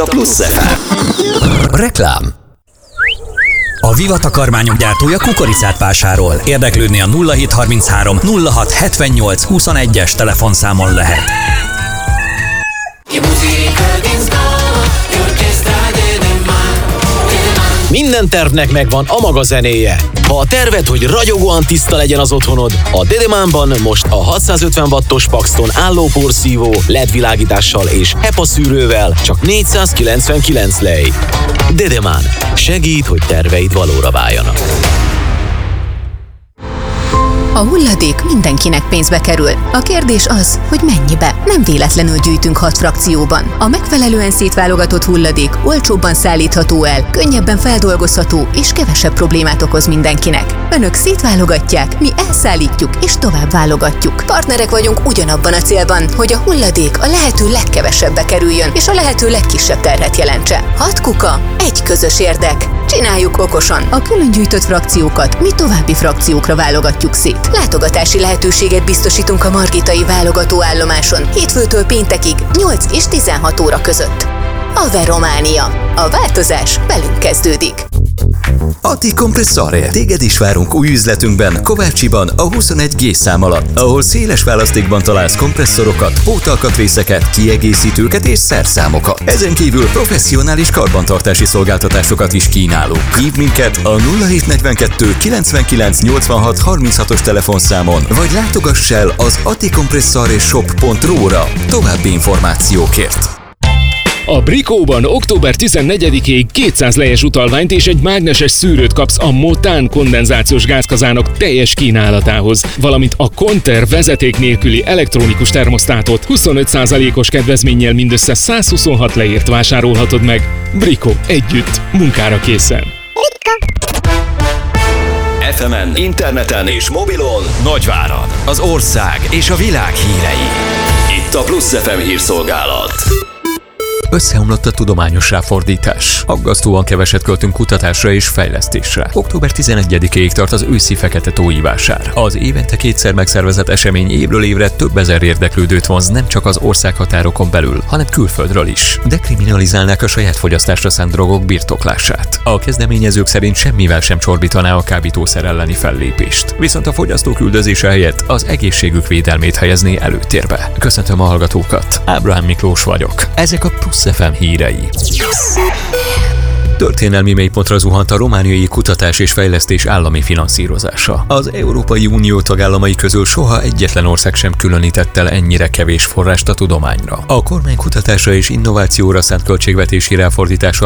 a Plusz FM. Reklám. A Viva takarmányok gyártója kukoricát vásárol. Érdeklődni a 0733 06 78 21-es telefonszámon lehet. Minden tervnek megvan a maga zenéje. Ha a terved, hogy ragyogóan tiszta legyen az otthonod, a Dedemánban most a 650 wattos Paxton állóporszívó, LED világítással és HEPA szűrővel csak 499 lej. Dedemán. Segít, hogy terveid valóra váljanak. A hulladék mindenkinek pénzbe kerül. A kérdés az, hogy mennyibe. Nem véletlenül gyűjtünk 6 frakcióban. A megfelelően szétválogatott hulladék olcsóbban szállítható el, könnyebben feldolgozható és kevesebb problémát okoz mindenkinek. Önök szétválogatják, mi elszállítjuk és tovább válogatjuk. Partnerek vagyunk ugyanabban a célban, hogy a hulladék a lehető legkevesebbe kerüljön és a lehető legkisebb terhet jelentse. 6 kuka, egy közös érdek. Csináljuk okosan. A külön gyűjtött frakciókat mi további frakciókra válogatjuk szét. Látogatási lehetőséget biztosítunk a Margitai válogatóállomáson hétfőtől péntekig 8 és 16 óra között. Ave Románia. A változás velünk kezdődik. Ati Kompresszore. Téged is várunk új üzletünkben, Kovácsiban, a 21G szám alatt, ahol széles választékban találsz kompresszorokat, pótalkatrészeket, kiegészítőket és szerszámokat. Ezen kívül professzionális karbantartási szolgáltatásokat is kínálunk. Hívd minket a 0742 99 86 36-os telefonszámon, vagy látogass el az atikompressoreshop.ru-ra további információkért. A Brikóban október 14-ig 200 lejes utalványt és egy mágneses szűrőt kapsz a Motán kondenzációs gázkazánok teljes kínálatához, valamint a Conter vezeték nélküli elektronikus termosztátot 25%-os kedvezménnyel mindössze 126 leért vásárolhatod meg. Brikó, együtt, munkára készen. FM-en, interneten és mobilon Nagyvárad, az ország és a világ hírei. Itt a Plusz FM hírszolgálat. Összeomlott a tudományos ráfordítás. Aggasztóan keveset költünk kutatásra és fejlesztésre. Október 11-ig tart az őszi Fekete-tói vásár. Az évente 2-szer megszervezett esemény évről évre több ezer érdeklődőt vonz nem csak az országhatárokon belül, hanem külföldről is. Dekriminalizálnák a saját fogyasztásra szánt drogok birtoklását. A kezdeményezők szerint semmivel sem csorbítaná a kábítószer elleni fellépést. Viszont a fogyasztók üldözése helyett az egészségük védelmét helyezné előtérbe. Köszöntöm a hallgatókat. Ábrahám Miklós vagyok. Ezek a Plusz FM hírei. Történelmi mélypontra zuhant a romániai kutatás és fejlesztés állami finanszírozása. Az Európai Unió tagállamai közül soha egyetlen ország sem különített el ennyire kevés forrást a tudományra. A kormány kutatásra és innovációra szánt költségvetési ráfordítása